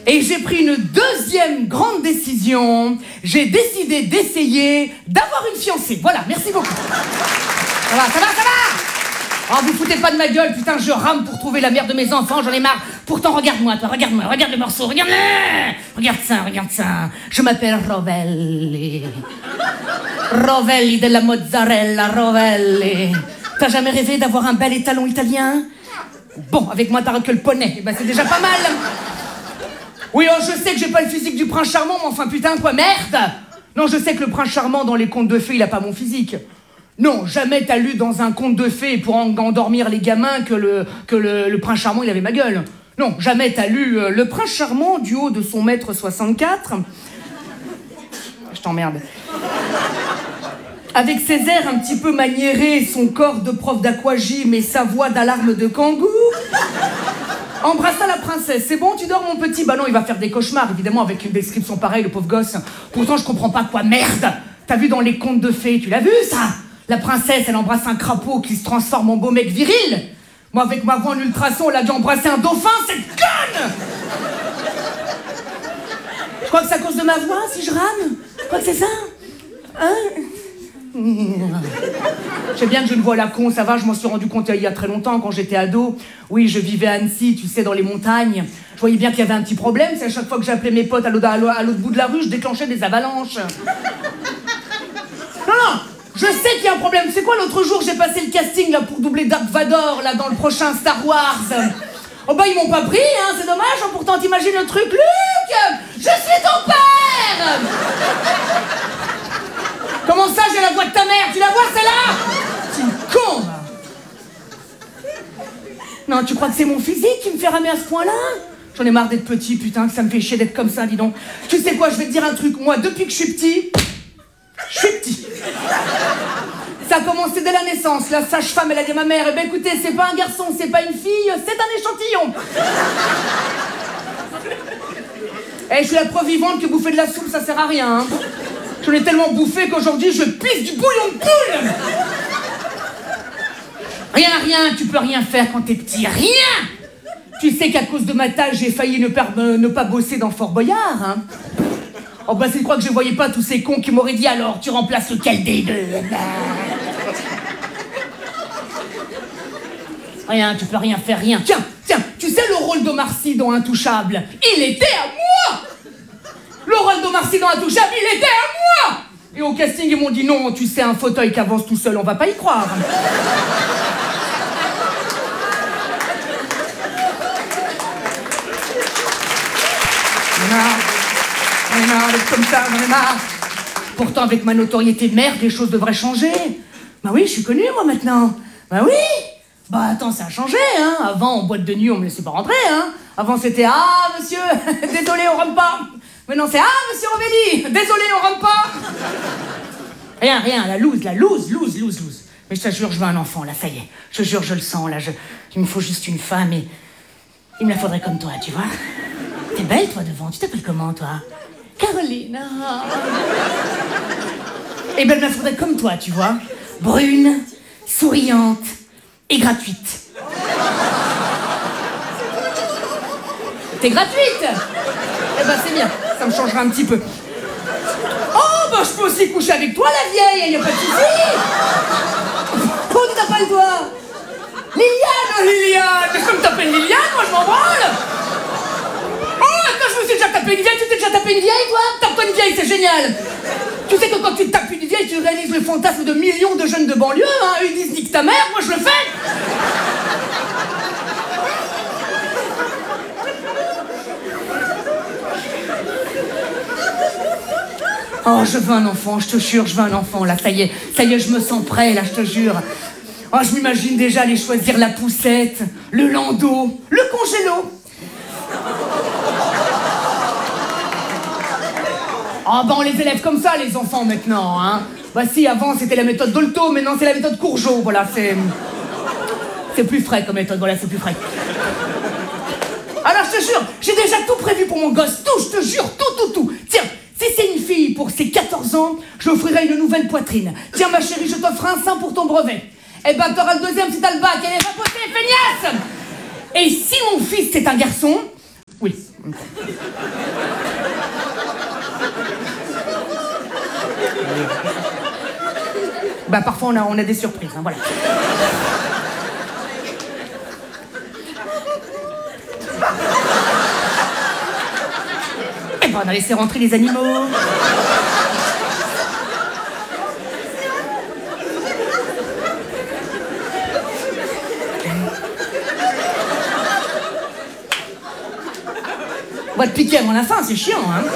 Et j'ai pris une deuxième grande décision. J'ai décidé d'essayer d'avoir une fiancée. Voilà, merci beaucoup. Ça va. Oh, vous foutez pas de ma gueule, putain, je rame pour trouver la mère de mes enfants, j'en ai marre. Pourtant, regarde-moi, toi, regarde le morceau, regarde ça. Je m'appelle Rovelli. Rovelli de la mozzarella, Rovelli. T'as jamais rêvé d'avoir un bel étalon italien? Bon, avec moi, t'as que le poney, ben, c'est déjà pas mal. Oui, oh, je sais que j'ai pas le physique du prince charmant, mais enfin, putain, quoi, merde! Non, je sais que le prince charmant, dans les contes de fées, il a pas mon physique. Non, jamais t'as lu dans un conte de fées pour endormir les gamins que le prince charmant, il avait ma gueule. Non, jamais t'as lu le prince charmant du haut de son 1,64 m. Je t'emmerde. Avec ses airs un petit peu maniérés, son corps de prof d'aquagym et sa voix d'alarme de kangou. Embrassa la princesse. C'est bon, tu dors, mon petit? Bah non, il va faire des cauchemars, évidemment, avec une description pareille, le pauvre gosse. Pourtant, je comprends pas quoi, merde. T'as vu dans les contes de fées, tu l'as vu, ça? La princesse, elle embrasse un crapaud qui se transforme en beau mec viril. Moi, avec ma voix en ultrason, elle a dû embrasser un dauphin, cette conne! Je crois que c'est à cause de ma voix, si je rame. Je crois que c'est ça. Hein? Je sais bien que j'ai une voix à la con, ça va, je m'en suis rendu compte il y a très longtemps, quand j'étais ado. Oui, je vivais à Annecy, tu sais, dans les montagnes. Je voyais bien qu'il y avait un petit problème, c'est à chaque fois que j'appelais mes potes à l'autre bout de la rue, je déclenchais des avalanches. Non, je sais qu'il y a un problème. C'est quoi, l'autre jour, j'ai passé le casting là pour doubler Dark Vador, là, dans le prochain Star Wars. Oh bah, ils m'ont pas pris, hein, c'est dommage, hein, pourtant, t'imagines le truc, Luc! Je suis ton père! Comment ça, j'ai la voix de ta mère? Tu la vois, celle-là? C'est une con, va. Non, tu crois que c'est mon physique qui me fait ramer à ce point-là? J'en ai marre d'être petit, putain, que ça me fait chier d'être comme ça, dis donc. Tu sais quoi, je vais te dire un truc. Moi, depuis que je suis petit... Ça a commencé dès la naissance. La sage-femme, elle a dit à ma mère, eh ben écoutez, c'est pas un garçon, c'est pas une fille, c'est un échantillon. Eh, je suis la preuve vivante que bouffer de la soupe, ça sert à rien, hein. J'en ai tellement bouffé qu'aujourd'hui, je pisse du bouillon de poule. Rien, tu peux rien faire quand t'es petit, rien. Tu sais qu'à cause de ma taille, j'ai failli ne pas bosser dans Fort Boyard, hein. Oh bah c'est quoi que je voyais pas tous ces cons qui m'auraient dit alors, tu remplaces lequel des deux? Rien, tu peux rien faire, rien. Tiens, tu sais le rôle d'Omar Sy dans Intouchable? Il était à moi! Le rôle d'Omar Sy dans Intouchable, il était à moi! Et au casting, ils m'ont dit non, tu sais, un fauteuil qui avance tout seul, on va pas y croire. J'en ai marre d'être comme ça, j'en ai marre. Pourtant, avec ma notoriété de merde, les choses devraient changer. Bah oui, je suis connue, moi, maintenant. Bah oui. Bah attends, ça a changé, hein. Avant, en boîte de nuit, on me laissait pas rentrer, hein. Avant, c'était « Ah, monsieur, désolé, on rentre pas ». Maintenant, c'est « Ah, monsieur Rovelli, désolé, on rentre pas ». Rien, la loose. Mais je te jure, je veux un enfant, là, ça y est. Je te jure, je le sens, là. Il me faut juste une femme et... Il me la faudrait comme toi, tu vois. T'es belle, toi, devant. Tu t'appelles comment, toi? Caroline. Eh ben, il me la faudrait comme toi, tu vois. Brune, souriante et gratuite. T'es gratuite? Eh ben, c'est bien. Ça me changera un petit peu. Oh, bah, je peux aussi coucher avec toi, la vieille. Y a pas de souci. Oh, tu t'appelles, toi? Liliane. Mais comme t'appelles Liliane, moi, je m'en branle. Je me suis déjà tapé une vieille, tu t'es déjà tapé une vieille, toi? Tape-toi une vieille, c'est génial! Tu sais que quand tu te tapes une vieille, tu réalises le fantasme de millions de jeunes de banlieue, hein? Ils disent nique ta mère, moi je le fais! Oh, je veux un enfant, je te jure, je veux un enfant, là, ça y est, je me sens prêt, là, je te jure. Oh, je m'imagine déjà aller choisir la poussette, le landau, le congélo. Ah bah on les élève comme ça, les enfants, maintenant, hein. Bah si, avant, c'était la méthode Dolto, maintenant, c'est la méthode Courgeot, voilà, c'est plus frais comme méthode, voilà, c'est plus frais. Alors, je te jure, j'ai déjà tout prévu pour mon gosse, tout, je te jure, tout. Tiens, si c'est une fille pour ses 14 ans, je lui offrirai une nouvelle poitrine. Tiens, ma chérie, je t'offre un sein pour ton brevet. Eh ben, t'auras le deuxième si t'as le bac, allez, va poster, feignasse! Et si mon fils, c'est un garçon... Oui. Bah parfois on a des surprises, hein, voilà. Et ben on a laissé rentrer les animaux. On va te piquer avant la fin, c'est chiant, hein.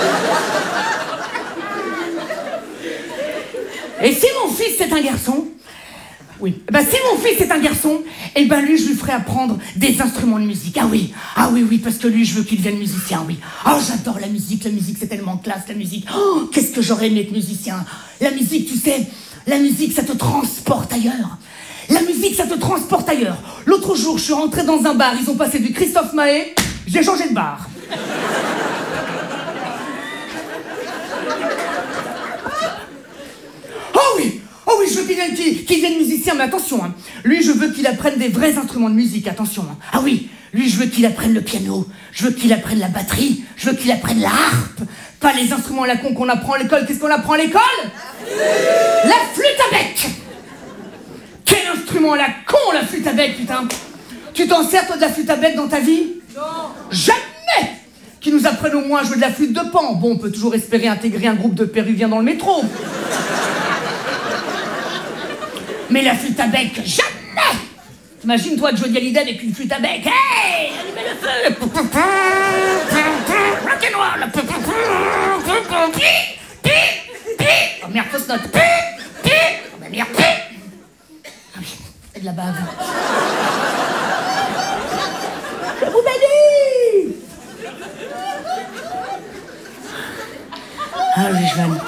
Et si mon fils c'est un garçon, oui, ben si mon fils est un garçon, et ben lui je lui ferai apprendre des instruments de musique. Ah oui, parce que lui je veux qu'il devienne musicien, oui. Oh j'adore la musique c'est tellement classe, la musique. Oh, qu'est-ce que j'aurais aimé être musicien. La musique, tu sais, la musique ça te transporte ailleurs. La musique ça te transporte ailleurs. L'autre jour je suis rentré dans un bar, ils ont passé du Christophe Maé, j'ai changé de bar. Oh oui, je veux qu'il devienne musicien, mais attention, hein. Lui, je veux qu'il apprenne des vrais instruments de musique, attention. Hein. Ah oui, lui, je veux qu'il apprenne le piano, je veux qu'il apprenne la batterie, je veux qu'il apprenne la harpe. Pas les instruments à la con qu'on apprend à l'école. Qu'est-ce qu'on apprend à l'école? La flûte à bec. Quel instrument à la con, la flûte à bec, putain. Tu t'en sers, toi, de la flûte à bec dans ta vie? Non. Jamais. Qu'ils nous apprennent au moins à jouer de la flûte de Pan. Bon, on peut toujours espérer intégrer un groupe de Péruviens dans le métro. Mais la flûte à bec, jamais! Imagine-toi Johnny Hallyday avec une flûte à bec. Hey! Allumez le feu! Rock'n'roll! Oh merde, fausse note. Oh bah merde. Ah oui, c'est de la bave. Je vous ai dit! Ah oui, je vais.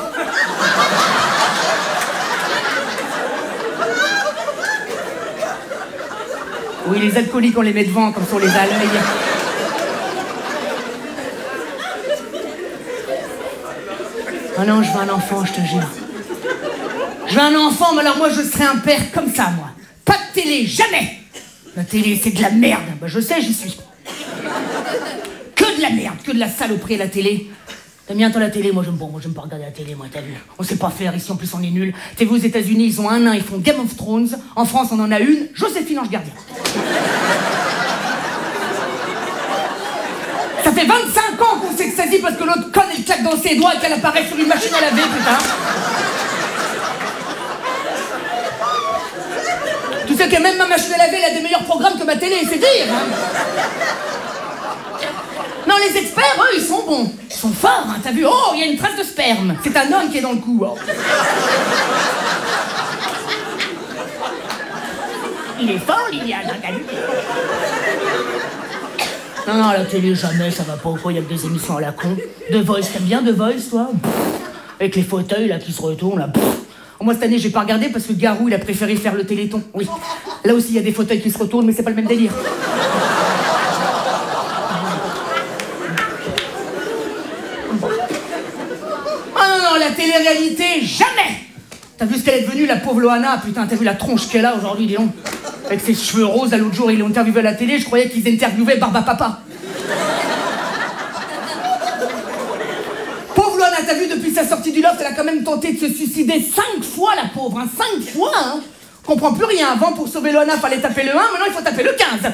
Oui, les alcooliques, on les met devant, comme ça on les a à l'œil. Ah non, je veux un enfant, je te jure. Je veux un enfant, mais alors moi, je serai un père comme ça, moi. Pas de télé, jamais. La télé, c'est de la merde. Bah, je sais, j'y suis. Que de la merde, que de la saloperie, la télé. T'aimes bien, toi, la télé? Moi, j'aime pas regarder la télé, moi, t'as vu. On sait pas faire, ici, en plus, on est nuls. T'as vu, aux États-Unis, ils ont un nain, ils font Game of Thrones. En France, on en a une, Joséphine Ange Gardien. Ça fait 25 ans qu'on s'est saisit parce que l'autre conne, elle claque dans ses doigts et qu'elle apparaît sur une machine à laver, putain. Tu sais que même ma machine à laver, elle a des meilleurs programmes que ma télé, c'est dire, hein. Non, les experts, eux, ils sont bons. Ils sont forts, hein, t'as vu? Oh, il y a une trace de sperme. C'est un homme qui est dans le coup. Oh. Il est fort, Liliane, hein, t'as vu? Non, la télé, jamais, ça va pas. Pourquoi il y a que des émissions à la con? The Voice, t'aimes bien The Voice, toi? Avec les fauteuils, là, qui se retournent, là. Moi, cette année, j'ai pas regardé parce que Garou, il a préféré faire le Téléthon. Oui. Là aussi, il y a des fauteuils qui se retournent, mais c'est pas le même délire. Non, la télé-réalité, jamais! T'as vu ce qu'elle est devenue, la pauvre Loana? Putain, t'as vu la tronche qu'elle a aujourd'hui, dis donc. Avec ses cheveux roses, à l'autre jour, ils l'ont interviewé à la télé, je croyais qu'ils interviewaient Barba Papa. Pauvre Loana, t'as vu, depuis sa sortie du loft, elle a quand même tenté de se suicider 5 fois, la pauvre, hein, 5 fois, hein. Comprends plus rien. Avant, pour sauver Loana, fallait taper le 1, maintenant, il faut taper le 15.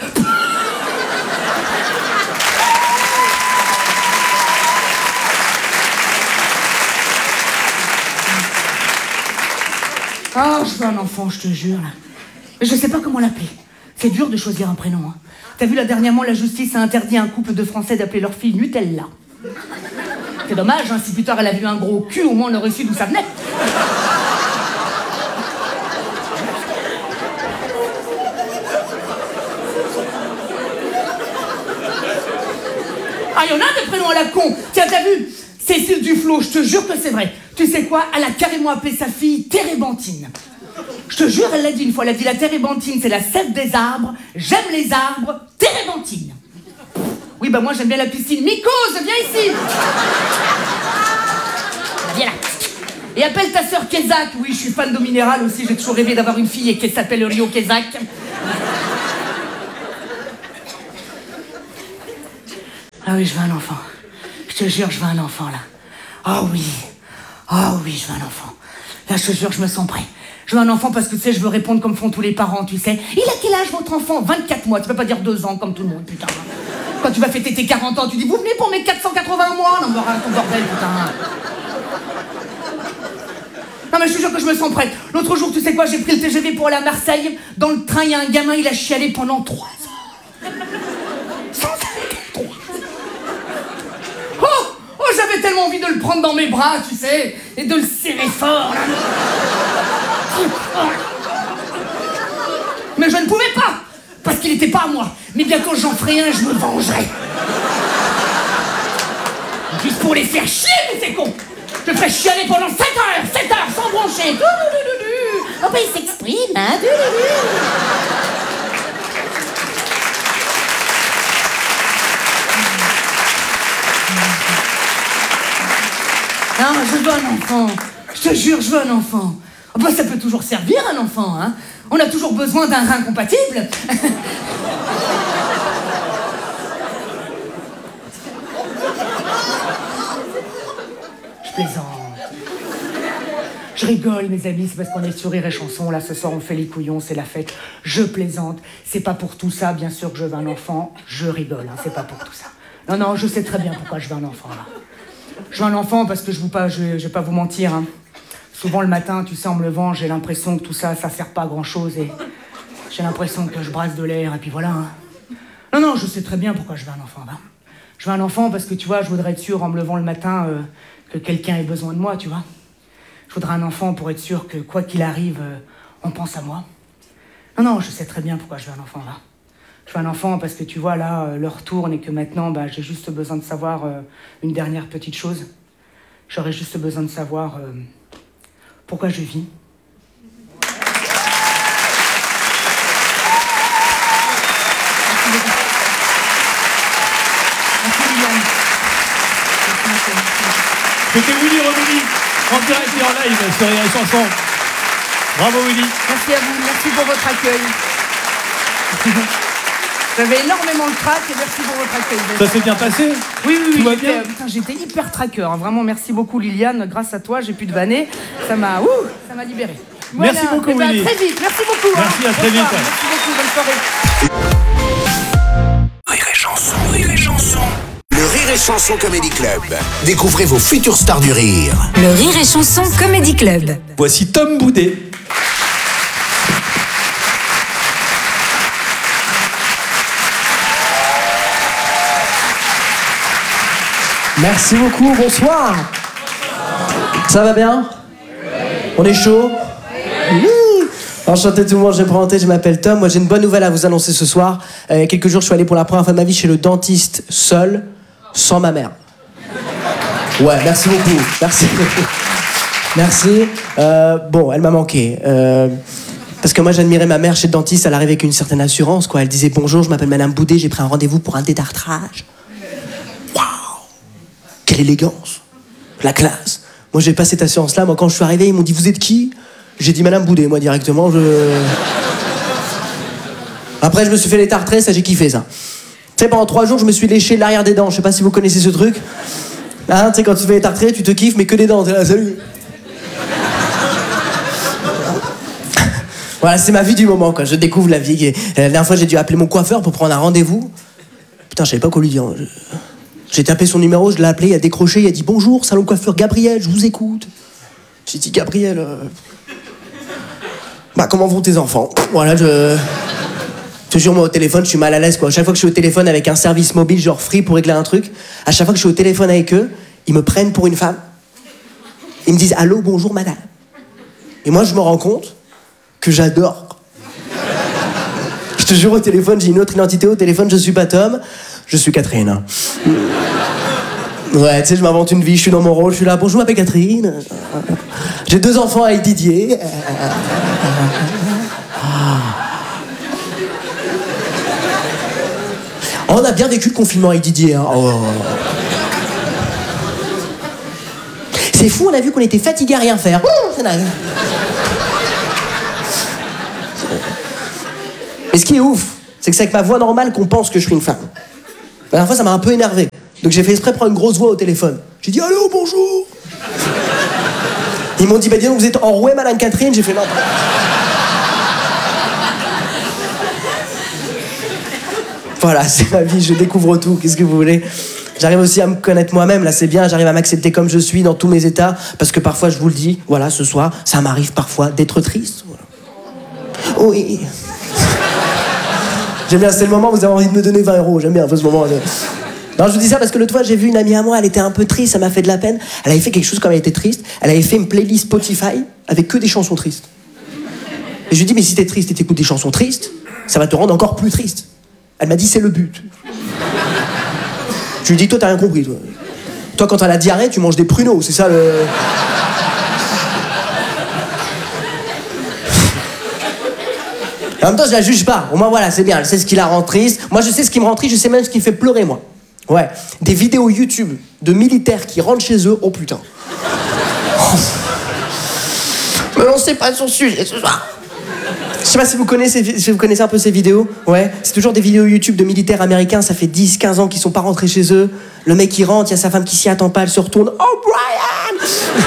Oh, je veux un enfant, je te jure, là. Je sais pas comment l'appeler. C'est dur de choisir un prénom, hein. T'as vu, là, dernièrement, la justice a interdit à un couple de Français d'appeler leur fille Nutella. C'est dommage, hein, si plus tard elle a vu un gros cul, au moins on aurait su d'où ça venait. Ah, il y en a des prénoms à la con. Tiens, t'as vu? Cécile Duflo, je te jure que c'est vrai. Tu sais quoi? Elle a carrément appelé sa fille Térébenthine. Je te jure, elle l'a dit une fois. Elle a dit la térébenthine, c'est la sève des arbres. J'aime les arbres. Térébenthine. Oui, bah moi j'aime bien la piscine. Mycose, viens ici. Viens là. Et appelle ta sœur Kézak. Oui, je suis fan d'eau minérale aussi. J'ai toujours rêvé d'avoir une fille et qu'elle s'appelle Rio Kézak. Ah oui, je veux un enfant. Je te jure, je veux un enfant, là. Ah oui. Ah oui, je veux un enfant. Là, je te jure, je me sens prêt. Je veux un enfant parce que, tu sais, je veux répondre comme font tous les parents, tu sais. Il a quel âge, votre enfant? 24 mois. Tu peux pas dire 2 ans, comme tout le monde, putain. Quand tu vas fêter tes 40 ans, tu dis, vous venez pour mes 480 mois? Non, mais arrête ton bordel, putain. Non, mais je te jure que je me sens prête. L'autre jour, tu sais quoi, j'ai pris le TGV pour aller à Marseille. Dans le train, il y a un gamin, il a chialé pendant 3 ans. Sans arrêter, 3 ans. Oh, j'avais tellement envie de le prendre dans mes bras, tu sais, et de le serrer fort, là. Mais je ne pouvais pas, parce qu'il n'était pas à moi. Mais bientôt, j'en ferai un, je me vengerai. Juste pour les faire chier, mais c'est con. Je ferai chialer pendant 7 heures, sans broncher. Oh, bah, il s'exprime, hein. Non, je veux un enfant. Je te jure, je veux un enfant. Oh, bah, ça peut toujours servir, un enfant, hein. On a toujours besoin d'un rein compatible. Je plaisante. Je rigole, mes amis, c'est parce qu'on est sur Rire et Chanson. Là, ce soir, on fait les couillons, c'est la fête. Je plaisante. C'est pas pour tout ça, bien sûr, que je veux un enfant. Je rigole, hein, c'est pas pour tout ça. Non, je sais très bien pourquoi je veux un enfant, là. Je veux un enfant parce que je vais pas vous mentir, hein. Souvent, le matin, tu sais, en me levant, j'ai l'impression que tout ça, ça sert pas à grand-chose et j'ai l'impression que je brasse de l'air et puis voilà, hein. Non, je sais très bien pourquoi je veux un enfant, hein. Je veux un enfant parce que, tu vois, je voudrais être sûr, en me levant le matin, que quelqu'un ait besoin de moi, tu vois. Je voudrais un enfant pour être sûr que, quoi qu'il arrive, on pense à moi. Non, je sais très bien pourquoi je veux un enfant, là. Je veux un enfant parce que, tu vois, là, l'heure tourne et que maintenant, bah, j'ai juste besoin de savoir une dernière petite chose. J'aurais juste besoin de savoir pourquoi je vis. C'était Willy Remini, en direct et en live sur Rire et Chanson. Bravo Willy. Merci à vous, merci pour votre accueil. J'avais énormément de trac et merci pour votre accueil. Ça s'est bien passé? Oui, Tout va bien? putain, j'étais hyper traqueur, hein. Vraiment, merci beaucoup Liliane. Grâce à toi, j'ai plus de vanner. Ça m'a libéré. Voilà. Merci beaucoup, ben, Willy. À très vite, merci beaucoup. Merci, hein. à très vite. Bonsoir. Merci beaucoup, bonne soirée. Rire et Chanson, Rire et Chanson. Le Rire et Chanson Comedy Club. Découvrez vos futures stars du rire. Le Rire et Chanson Comedy Club. Voici Tom Boudet. Merci beaucoup, bonsoir. Ça va bien? On est chaud? Oui. Enchanté tout le monde, je vais me présenter, je m'appelle Tom. Moi j'ai une bonne nouvelle à vous annoncer ce soir. Il y a quelques jours, je suis allé pour la première fois de ma vie chez le dentiste seul, sans ma mère. Ouais, merci beaucoup. Merci. Merci. Bon, elle m'a manqué. Parce que moi j'admirais ma mère chez le dentiste, elle arrivait avec une certaine assurance, quoi. Elle disait bonjour, je m'appelle Madame Boudet, j'ai pris un rendez-vous pour un détartrage. Waouh! Quelle élégance! La classe! Moi j'ai pas cette assurance-là, moi quand je suis arrivé, ils m'ont dit vous êtes qui? J'ai dit Madame Boudet, moi directement, Après je me suis fait les tartrés, ça j'ai kiffé ça. Tu sais, pendant 3 jours, je me suis léché l'arrière des dents, je sais pas si vous connaissez ce truc. Hein, tu sais, quand tu fais les tartrés, tu te kiffes, mais que les dents, t'es là, salut! Voilà, c'est ma vie du moment, quoi. Je découvre la vie. La dernière fois, j'ai dû appeler mon coiffeur pour prendre un rendez-vous. Putain, je savais pas quoi lui dire. J'ai tapé son numéro, je l'ai appelé, il a décroché, il a dit « Bonjour, salon de coiffure Gabriel, je vous écoute. » J'ai dit « Gabriel, bah, comment vont tes enfants ?» Voilà, toujours moi au téléphone, je suis mal à l'aise, quoi. Chaque fois que je suis au téléphone avec un service mobile, genre Free pour régler un truc, à chaque fois que je suis au téléphone avec eux, ils me prennent pour une femme. Ils me disent « Allô, bonjour, madame. » Et moi, je me rends compte que j'adore. Je te jure, au téléphone, j'ai une autre identité. Au téléphone, je suis pas Tom, je suis Catherine. Ouais, tu sais, je m'invente une vie, je suis dans mon rôle, je suis là, bonjour, je m'appelle Catherine. J'ai 2 enfants avec Didier. On a bien vécu le confinement avec Didier, hein. Oh. C'est fou, on a vu qu'on était fatigués à rien faire. Mais ce qui est ouf, c'est que c'est avec ma voix normale qu'on pense que je suis une femme. La dernière fois, ça m'a un peu énervé. Donc j'ai fait exprès prendre une grosse voix au téléphone. J'ai dit « Allô, bonjour !» Ils m'ont dit « Bah dis donc, vous êtes enroué, Madame Catherine ?» J'ai fait « Non. » Voilà, c'est ma vie, je découvre tout, qu'est-ce que vous voulez? J'arrive aussi à me connaître moi-même, là c'est bien, j'arrive à m'accepter comme je suis dans tous mes états, parce que parfois, je vous le dis, voilà, ce soir, ça m'arrive parfois d'être triste. Voilà. Oui. J'aime bien, c'est le moment où vous avez envie de me donner 20 €, j'aime bien un peu ce moment. Non, je vous dis ça parce que l'autre fois, j'ai vu une amie à moi, elle était un peu triste, ça m'a fait de la peine. Elle avait fait quelque chose comme elle était triste, elle avait fait une playlist Spotify avec que des chansons tristes. Et je lui ai dit, mais si t'es triste et t'écoutes des chansons tristes, ça va te rendre encore plus triste. Elle m'a dit, c'est le but. Je lui ai dit, toi, t'as rien compris, toi. Toi, quand t'as la diarrhée, tu manges des pruneaux, c'est ça le... En même temps, je la juge pas. Au moins, voilà, c'est bien. Elle sait ce qui la rend triste. Moi, je sais ce qui me rend triste, je sais même ce qui me fait pleurer, moi. Ouais. Des vidéos YouTube de militaires qui rentrent chez eux. Oh putain. Me lancez pas sur le sujet ce soir. Je sais pas si vous connaissez un peu ces vidéos. Ouais. C'est toujours des vidéos YouTube de militaires américains. Ça fait 10-15 ans qu'ils sont pas rentrés chez eux. Le mec, il rentre, il y a sa femme qui s'y attend pas, elle se retourne. Oh, Brian!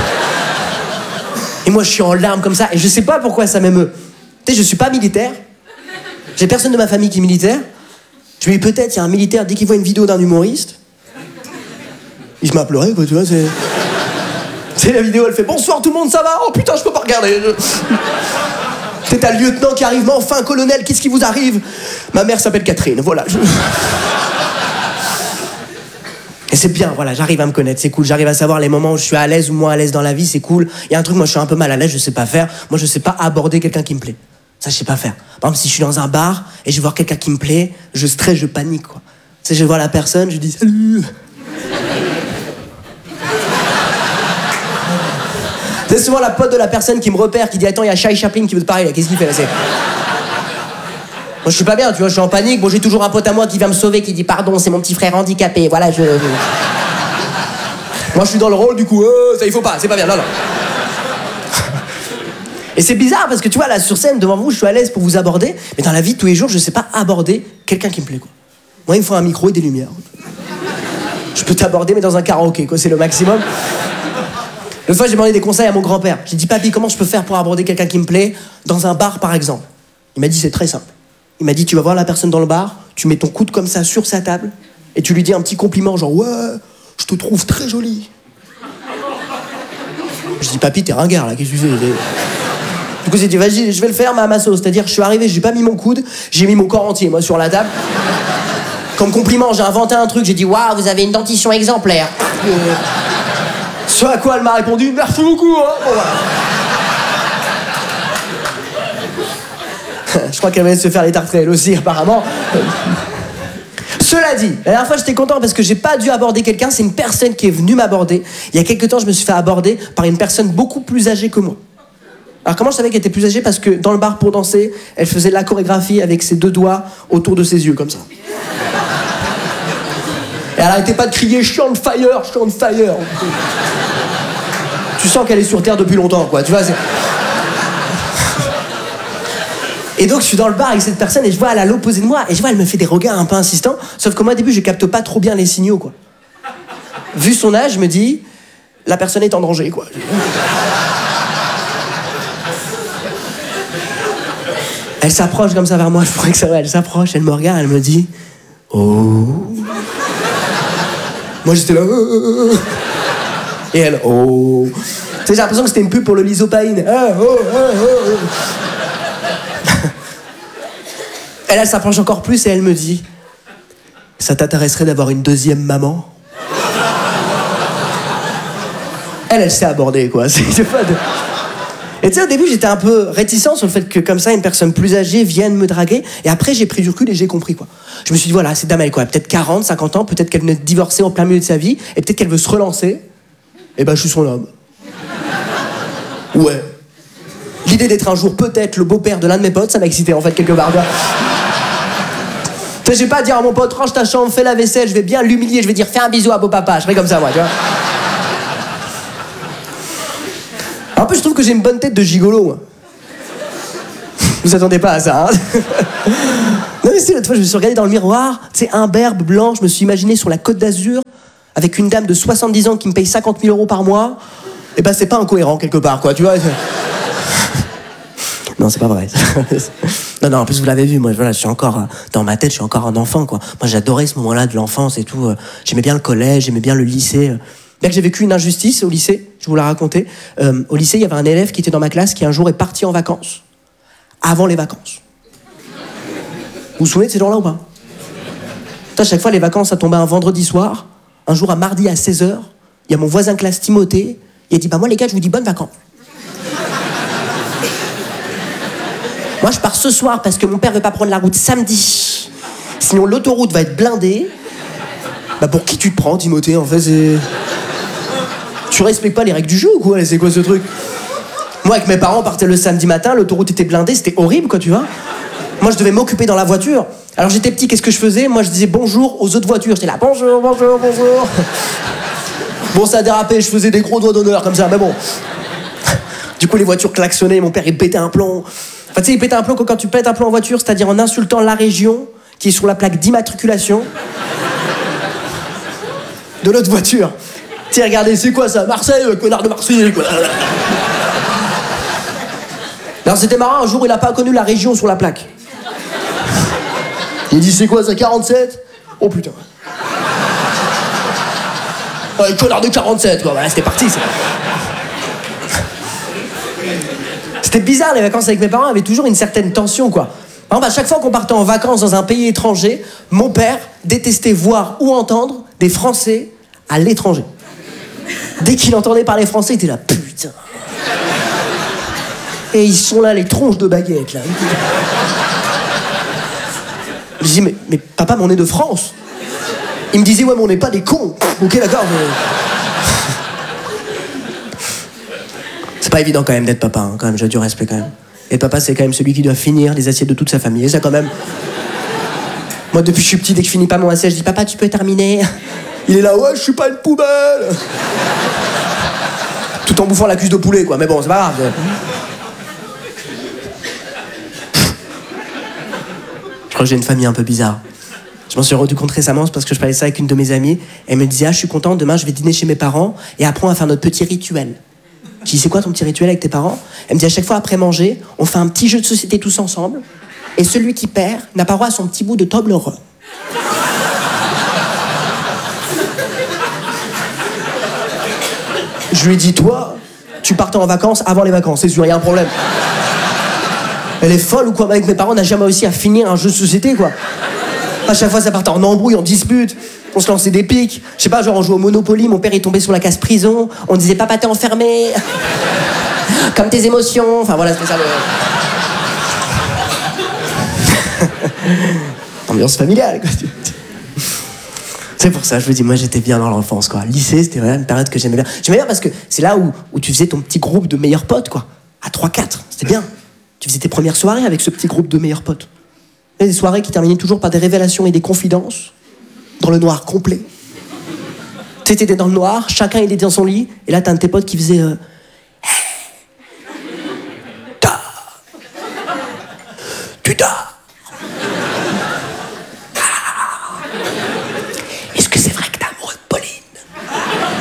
Et moi, je suis en larmes comme ça. Et je sais pas pourquoi ça m'émeut. Tu sais, je suis pas militaire. J'ai personne de ma famille qui est militaire. Je me dis peut-être, il y a un militaire, dès qu'il voit une vidéo d'un humoriste, il se met à pleurer, quoi, tu vois, c'est... Tu sais, la vidéo, elle fait « Bonsoir tout le monde, ça va ? Oh putain, je peux pas regarder. » C'est un lieutenant qui arrive, mais enfin, colonel, qu'est-ce qui vous arrive ? Ma mère s'appelle Catherine, voilà. Et c'est bien, voilà, j'arrive à me connaître, c'est cool. J'arrive à savoir les moments où je suis à l'aise ou moins à l'aise dans la vie, c'est cool. Il y a un truc, moi, je suis un peu mal à l'aise, je sais pas faire. Moi, je sais pas aborder quelqu'un qui me plaît. Ça, je sais pas faire. Par exemple, si je suis dans un bar et je vais voir quelqu'un qui me plaît, je stresse, je panique, quoi. Tu sais, je vois la personne, je dis « Salut !» C'est souvent la pote de la personne qui me repère, qui dit « Attends, il y a Charlie Chaplin qui veut te parler, là. Qu'est-ce qu'il fait, là, c'est... » Moi, je suis pas bien, tu vois, je suis en panique. Bon, j'ai toujours un pote à moi qui vient me sauver, qui dit « Pardon, c'est mon petit frère handicapé. » Voilà, Moi, je suis dans le rôle, du coup, ça, il faut pas, c'est pas bien, non, non. Et c'est bizarre parce que tu vois, là, sur scène, devant vous, je suis à l'aise pour vous aborder, mais dans la vie de tous les jours, je sais pas aborder quelqu'un qui me plaît, quoi. Moi, il me faut un micro et des lumières. Je peux t'aborder, mais dans un karaoké, quoi, c'est le maximum. L'autre fois, j'ai demandé des conseils à mon grand-père. J'ai dit, papy, comment je peux faire pour aborder quelqu'un qui me plaît dans un bar, par exemple? Il m'a dit, c'est très simple. Il m'a dit, tu vas voir la personne dans le bar, tu mets ton coude comme ça sur sa table, et tu lui dis un petit compliment, genre, ouais, je te trouve très jolie. Je dis, papy, t'es ringard, là, qu'est-ce que tu fais? Du coup, j'ai dit, vas-y, je vais le faire, mais à ma sauce. C'est-à-dire, je suis arrivé, j'ai pas mis mon coude, j'ai mis mon corps entier, moi, sur la table. Comme compliment, j'ai inventé un truc, j'ai dit, waouh, vous avez une dentition exemplaire. Ce à quoi elle m'a répondu, merci beaucoup, hein. Bon, voilà. Je crois qu'elle va se faire les tartrées, elle aussi, apparemment. Cela dit, la dernière fois, j'étais content parce que j'ai pas dû aborder quelqu'un, c'est une personne qui est venue m'aborder. Il y a quelques temps, je me suis fait aborder par une personne beaucoup plus âgée que moi. Alors comment je savais qu'elle était plus âgée? Parce que dans le bar pour danser, elle faisait la chorégraphie avec ses deux doigts autour de ses yeux, comme ça. Et elle arrêtait pas de crier « Chant fire, chant fire !» Tu sens qu'elle est sur Terre depuis longtemps, quoi, tu vois, c'est... Et donc je suis dans le bar avec cette personne et je vois elle à l'opposé de moi et je vois elle me fait des regards un peu insistants, sauf que moi au début je capte pas trop bien les signaux, quoi. Vu son âge, je me dis « La personne est en danger, quoi. » Elle s'approche comme ça vers moi, je crois que ça va, elle s'approche, elle me regarde, elle me dit « Oh !» Moi j'étais là et elle « Oh !» Tu sais, j'ai l'impression que c'était une pub pour le Lysopaïne. Elle s'approche encore plus et elle me dit « Ça t'intéresserait d'avoir une deuxième maman ?» Elle s'est abordée, quoi. C'est pas de... Et tu sais, au début, j'étais un peu réticent sur le fait que, comme ça, une personne plus âgée vienne me draguer. Et après, j'ai pris du recul et j'ai compris, quoi. Je me suis dit, voilà, cette dame, elle, quoi, peut-être 40, 50 ans, peut-être qu'elle venait de divorcer en plein milieu de sa vie, et peut-être qu'elle veut se relancer. Et ben, je suis son homme. Ouais. L'idée d'être un jour, peut-être, le beau-père de l'un de mes potes, ça m'a excité, en fait, quelque part. Tu sais, j'ai pas à dire à mon pote, range ta chambre, fais la vaisselle, je vais bien l'humilier, je vais dire, fais un bisou à beau papa. Je ferai comme ça, moi, tu vois. En plus, je trouve que j'ai une bonne tête de gigolo, moi. Vous attendez pas à ça, hein? Non, mais c'est l'autre fois, je me suis regardé dans le miroir, tu sais, imberbe, blanc, je me suis imaginé sur la Côte d'Azur, avec une dame de 70 ans qui me paye 50 000 € par mois. Et ben, c'est pas incohérent quelque part, quoi, tu vois. Non, c'est pas vrai. Non, en plus, vous l'avez vu, moi, voilà, je suis encore, dans ma tête, je suis encore un enfant, quoi. Moi, j'adorais ce moment-là de l'enfance et tout. J'aimais bien le collège, j'aimais bien le lycée. Bien que j'ai vécu une injustice au lycée, je vous la raconter. Au lycée, il y avait un élève qui était dans ma classe qui un jour est parti en vacances. Avant les vacances. Vous vous souvenez de ces gens-là ou pas? À chaque fois, les vacances, ça tombait un vendredi soir. Un jour, à mardi à 16h, il y a mon voisin de classe, Timothée. Il a dit, bah moi, les gars, je vous dis bonnes vacances. Moi, je pars ce soir parce que mon père veut pas prendre la route samedi. Sinon, l'autoroute va être blindée. Bah, pour qui tu te prends, Timothée, en fait, c'est... Tu respectes pas les règles du jeu ou quoi? C'est quoi ce truc? Moi, avec mes parents, on partait le samedi matin, l'autoroute était blindée, c'était horrible, quoi, tu vois. Moi, je devais m'occuper dans la voiture. Alors, j'étais petit, qu'est-ce que je faisais? Moi, je disais bonjour aux autres voitures. J'étais là, bonjour, bonjour, bonjour. Bon, ça a dérapé, je faisais des gros doigts d'honneur, comme ça, mais bon. Du coup, les voitures klaxonnaient, mon père, il pétait un plomb. Enfin, tu sais, il pétait un plomb quand tu pètes un plomb en voiture, c'est-à-dire en insultant la région qui est sur la plaque d'immatriculation de l'autre voiture. Tu sais, regardez, c'est quoi ça? Marseille, connard de Marseille, quoi. Alors, c'était marrant, un jour, il a pas connu la région sur la plaque. Il dit, c'est quoi ça, 47? Oh putain. Ouais, connard de 47, quoi. Voilà, c'était parti, ça. C'était bizarre, les vacances avec mes parents avaient toujours une certaine tension, quoi. Par exemple, à chaque fois qu'on partait en vacances dans un pays étranger, mon père détestait voir ou entendre des Français à l'étranger. Dès qu'il entendait parler français, il était là, putain. Et ils sont là, les tronches de baguettes, là. Je dis, mais papa, mais on est de France. Il me disait, ouais, mais on n'est pas des cons. Ok, d'accord, mais... C'est pas évident quand même d'être papa, hein, quand même, j'ai du respect quand même. Et papa, c'est quand même celui qui doit finir les assiettes de toute sa famille. Et ça, quand même... Moi, depuis que je suis petit, dès que je finis pas mon assiette, je dis, papa, tu peux terminer? Il est là, ouais, je suis pas une poubelle. Tout en bouffant la cuisse de poulet, quoi. Mais bon, c'est pas grave. Je crois que j'ai une famille un peu bizarre. Je m'en suis rendu compte récemment, c'est parce que je parlais ça avec une de mes amies. Elle me disait, ah, je suis contente, demain, je vais dîner chez mes parents et après, on va faire notre petit rituel. Je dis, c'est quoi ton petit rituel avec tes parents? Elle me dit, à chaque fois après manger, on fait un petit jeu de société tous ensemble et celui qui perd n'a pas droit à son petit bout de Toblerone. Je lui ai dit, toi, tu partais en vacances avant les vacances, c'est sûr, il y a un problème. Elle est folle ou quoi? Avec mes parents, on n'a jamais réussi à finir un jeu de société, quoi. À chaque fois, ça partait en embrouille, en dispute. On se lançait des piques. Je sais pas, genre on jouait au Monopoly, mon père est tombé sur la case prison. On disait, papa, t'es enfermé. Comme tes émotions. Enfin voilà, c'était ça le... Ambiance familiale, quoi. C'est pour ça, je vous dis, moi j'étais bien dans l'enfance, quoi. Lycée, c'était vraiment une période que j'aimais bien. J'aimais bien parce que c'est là où tu faisais ton petit groupe de meilleurs potes, quoi. À 3-4, c'était bien. Tu faisais tes premières soirées avec ce petit groupe de meilleurs potes. Et des soirées qui terminaient toujours par des révélations et des confidences, dans le noir complet. Tu sais, t'étais dans le noir, chacun était dans son lit, et là t'as un de tes potes qui faisait Tu dors. Est-ce que c'est vrai que t'es amoureux de Pauline?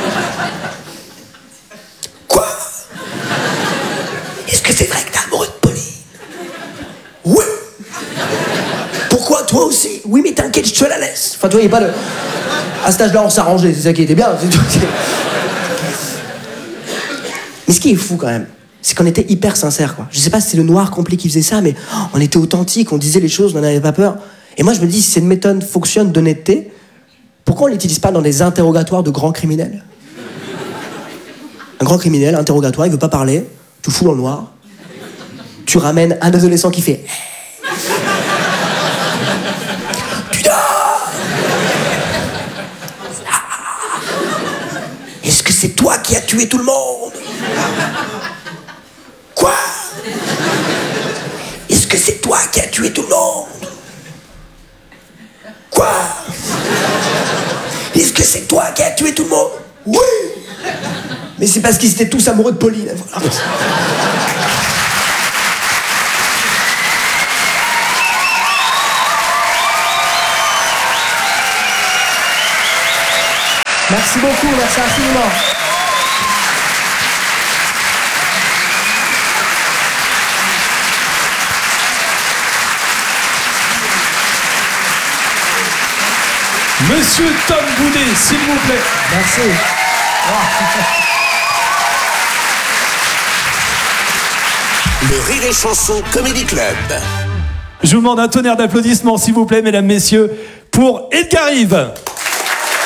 Quoi? Est-ce que c'est vrai que t'es amoureux de Pauline? Oui. Pourquoi, toi aussi? Oui, mais t'inquiète, je te la laisse. Enfin, toi, il n'y a pas de... À cet âge-là, on s'arrangeait, c'est ça qui était bien. Mais ce qui est fou, quand même, c'est qu'on était hyper sincères, quoi. Je sais pas si c'est le noir complet qui faisait ça, mais on était authentiques, on disait les choses, on n'avait pas peur. Et moi, je me dis, si cette méthode fonctionne d'honnêteté, pourquoi on l'utilise pas dans des interrogatoires de grands criminels? Un grand criminel, interrogatoire, il veut pas parler, tu fous dans le noir, tu ramènes un adolescent qui fait... Est-ce que c'est toi qui as tué tout le monde? Quoi? Est-ce que c'est toi qui as tué tout le monde? Quoi? Est-ce que c'est toi qui as tué tout le monde? Oui! Mais c'est parce qu'ils étaient tous amoureux de Pauline. Voilà. Merci beaucoup, merci infiniment. Monsieur Tom Boudet, s'il vous plaît. Merci. Le Rire et Chanson Comedy Club. Je vous demande un tonnerre d'applaudissements, s'il vous plaît, mesdames, messieurs, pour Edgar Rive.